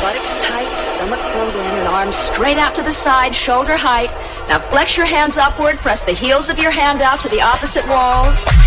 buttocks tight, stomach pulled in, and arms straight out to the side, shoulder height. Now flex your hands upward, press the heels of your hand out to the opposite walls.